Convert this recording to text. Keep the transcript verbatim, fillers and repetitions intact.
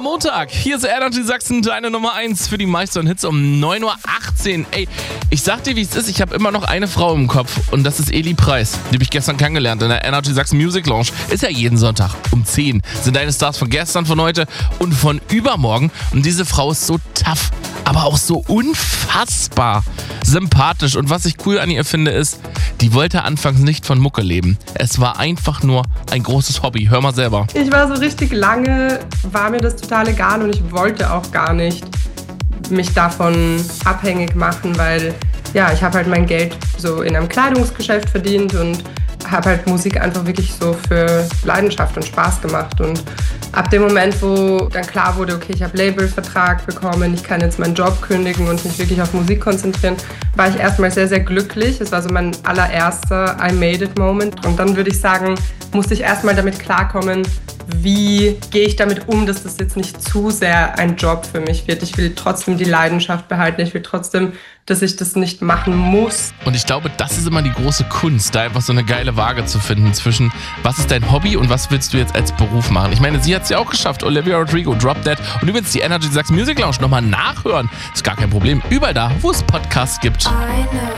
Montag. Hier ist Energy Sachsen, deine Nummer eins für die meisten Hits um neun Uhr achtzehn. Ey, ich sag dir, wie es ist. Ich habe immer noch eine Frau im Kopf und das ist Eli Preis. Die habe ich gestern kennengelernt in der Energy Sachsen Music Lounge. Ist ja jeden Sonntag um zehn. Sind deine Stars von gestern, von heute und von übermorgen. Und diese Frau ist so tough, aber auch so unfassbar sympathisch. Und was ich cool an ihr finde, ist, die wollte anfangs nicht von Mucke leben. Es war einfach nur ein großes Hobby. Hör mal selber. Ich war so richtig lange, war mir das total egal und ich wollte auch gar nicht mich davon abhängig machen, weil ja, ich habe halt mein Geld so in einem Kleidungsgeschäft verdient und habe halt Musik einfach wirklich so für Leidenschaft und Spaß gemacht. Und ab dem Moment, wo dann klar wurde, okay, ich habe Labelvertrag bekommen, ich kann jetzt meinen Job kündigen und mich wirklich auf Musik konzentrieren, war ich erstmal sehr, sehr glücklich. Es war so mein allererster I made it Moment. Und dann würde ich sagen, musste ich erstmal damit klarkommen, wie gehe ich damit um, dass das jetzt nicht zu sehr ein Job für mich wird. Ich will trotzdem die Leidenschaft behalten. Ich will trotzdem, dass ich das nicht machen muss. Und ich glaube, das ist immer die große Kunst, da einfach so eine geile Waage zu finden zwischen, was ist dein Hobby und was willst du jetzt als Beruf machen. Ich meine, sie hat es ja auch geschafft. Olivia Rodrigo, Drop Dead. Und übrigens die Energy Sachsen Music Lounge nochmal nachhören. Ist gar kein Problem. Überall da, wo es Podcasts gibt.